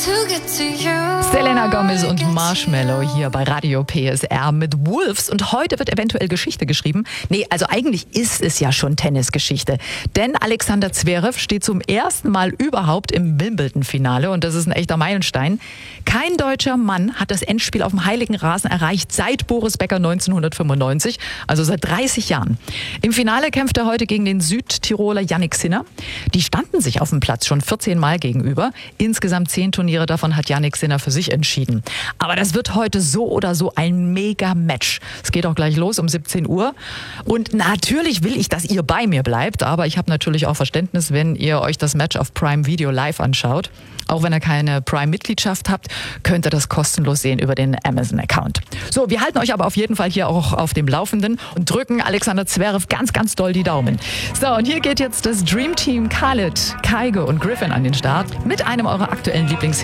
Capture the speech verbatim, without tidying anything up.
Selena Gomez und Marshmello hier bei Radio P S R mit Wolves. Und heute wird eventuell Geschichte geschrieben. Nee, also eigentlich ist es ja schon Tennisgeschichte. Denn Alexander Zverev steht zum ersten Mal überhaupt im Wimbledon-Finale. Und das ist ein echter Meilenstein. Kein deutscher Mann hat das Endspiel auf dem heiligen Rasen erreicht seit Boris Becker neunzehnhundertfünfundneunzig. Also seit dreißig Jahren. Im Finale kämpft er heute gegen den Südtiroler Jannik Sinner. Die standen sich auf dem Platz schon vierzehn Mal gegenüber. Insgesamt zehn Turniere davon hat Jannik Sinner für sich entschieden. Aber das wird heute so oder so ein Mega-Match. Es geht auch gleich los um siebzehn Uhr. Und natürlich will ich, dass ihr bei mir bleibt. Aber ich habe natürlich auch Verständnis, wenn ihr euch das Match auf Prime Video live anschaut. Auch wenn ihr keine Prime-Mitgliedschaft habt, könnt ihr das kostenlos sehen über den Amazon-Account. So, wir halten euch aber auf jeden Fall hier auch auf dem Laufenden und drücken Alexander Zverev ganz, ganz doll die Daumen. So, und hier geht jetzt das Dream Team Khaled, Kygo und Griffin an den Start mit einem eurer aktuellen Lieblings